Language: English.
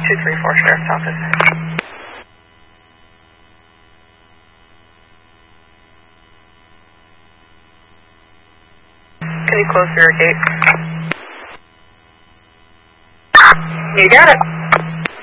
234 Sheriff's Office. Can you close the rear gate? You got it.